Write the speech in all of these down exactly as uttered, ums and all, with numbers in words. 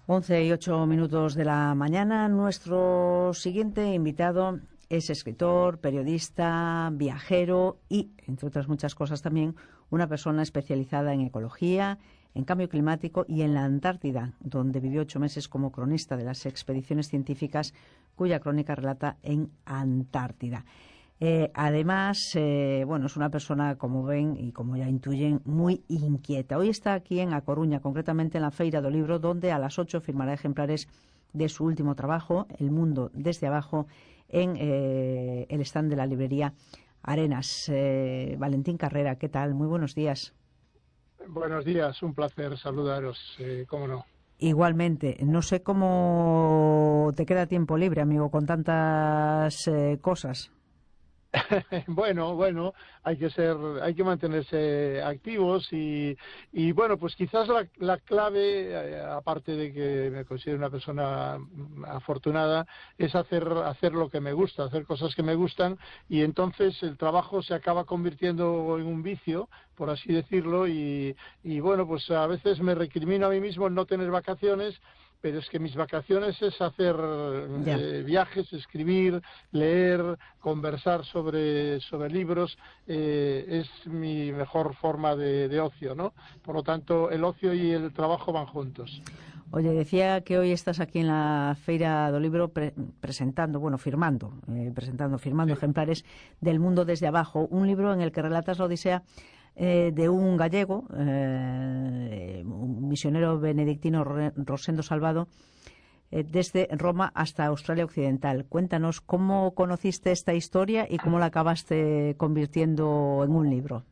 Once y ocho minutos de la mañana. Nuestro siguiente invitado es escritor, periodista, viajero y, entre otras muchas cosas también, una persona especializada en ecología, en cambio climático y en la Antártida, donde vivió ocho meses como cronista de las expediciones científicas, cuya crónica relata en Antártida. Eh, además, eh, bueno, es una persona, como ven y como ya intuyen, muy inquieta. Hoy está aquí en A Coruña, concretamente en la Feira do Libro, donde a las ocho firmará ejemplares de su último trabajo, El mundo desde abajo, en eh, el stand de la librería Arenas. Eh, Valentín Carrera, ¿qué tal? Muy buenos días. Buenos días, un placer saludaros, eh, cómo no. Igualmente, no sé cómo te queda tiempo libre, amigo, con tantas eh, cosas. Bueno, bueno, hay que ser, hay que mantenerse activos y, y bueno, pues quizás la, la clave, eh, aparte de que me considero una persona afortunada, es hacer, hacer lo que me gusta, hacer cosas que me gustan, y entonces el trabajo se acaba convirtiendo en un vicio, por así decirlo, y, y bueno, pues a veces me recrimino a mí mismo el no tener vacaciones. Pero es que mis vacaciones es hacer Ya. eh, viajes, escribir, leer, conversar sobre, sobre libros, eh, es mi mejor forma de, de ocio, ¿no? Por lo tanto, el ocio y el trabajo van juntos. Oye, decía que hoy estás aquí en la Feira do Libro pre presentando, bueno, firmando, eh, presentando, firmando Sí. ejemplares del Mundo desde abajo, un libro en el que relatas la odisea eh, de un gallego, eh, un misionero benedictino, Rosendo Salvado, eh, desde Roma hasta Australia Occidental. Cuéntanos cómo conociste esta historia y cómo la acabaste convirtiendo en un libro.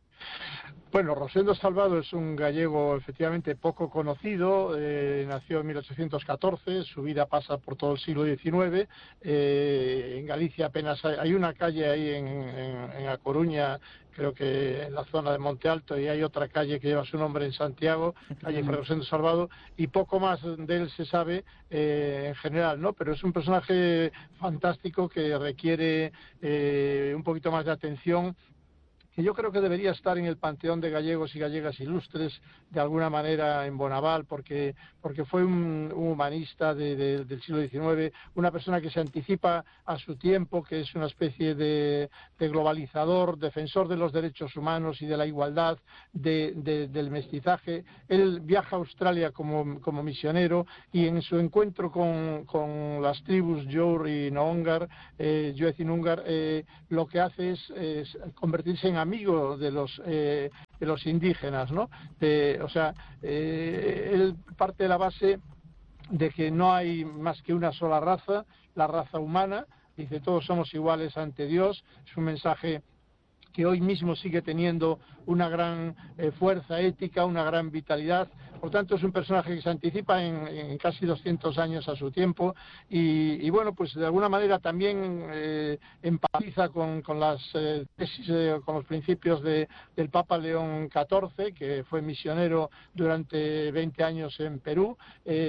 Bueno, Rosendo Salvado es un gallego efectivamente poco conocido, eh, nació en mil ochocientos catorce, su vida pasa por todo el siglo diecinueve, eh, en Galicia apenas hay, hay una calle ahí en, en, en A Coruña, creo que en la zona de Monte Alto, y hay otra calle que lleva su nombre en Santiago, calle Fray Rosendo Salvado, y poco más de él se sabe eh, en general, ¿no? Pero es un personaje fantástico que requiere eh, un poquito más de atención, que yo creo que debería estar en el panteón de gallegos y gallegas ilustres, de alguna manera en Bonaval, porque, porque fue un, un humanista de, de, del siglo diecinueve, una persona que se anticipa a su tiempo, que es una especie de, de globalizador, defensor de los derechos humanos y de la igualdad, de, de, del mestizaje. Él viaja a Australia como, como misionero, y en su encuentro con, con las tribus Jour y Noongar, eh, Yoez y Noongar, eh, lo que hace es, es convertirse en amigo de los eh, de los indígenas, ¿no? De, o sea, eh, él parte de la base de que no hay más que una sola raza, la raza humana. Dice, todos somos iguales ante Dios. Es un mensaje que hoy mismo sigue teniendo una gran eh, fuerza ética, una gran vitalidad. Por tanto, es un personaje que se anticipa en, en casi doscientos años a su tiempo, y, y bueno, pues de alguna manera también eh, empatiza con, con las eh, tesis, eh, con los principios de, del Papa León catorce, que fue misionero durante veinte años en Perú,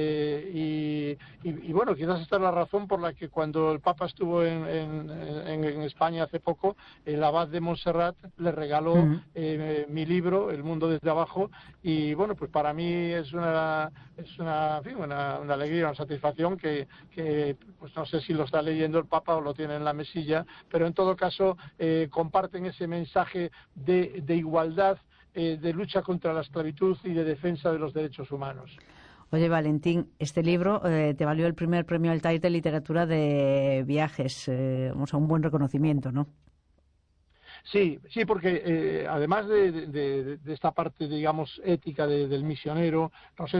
eh, y, y, y bueno, quizás esta es la razón por la que cuando el Papa estuvo en, en, en, en España hace poco, el abad de Montserrat le regaló Mm. eh, mi libro, El mundo desde abajo, y bueno, pues para mí es una es una, en fin, una, una alegría, una satisfacción que, que pues no sé si lo está leyendo el Papa o lo tiene en la mesilla, pero en todo caso eh, comparten ese mensaje de, de igualdad, eh, de lucha contra la esclavitud y de defensa de los derechos humanos. Oye, Valentín, este libro eh, te valió el primer premio Altair de literatura de viajes, eh, o sea, un buen reconocimiento, ¿no? Sí, sí, porque eh, además de, de, de esta parte, digamos, ética de, del misionero, Rosendo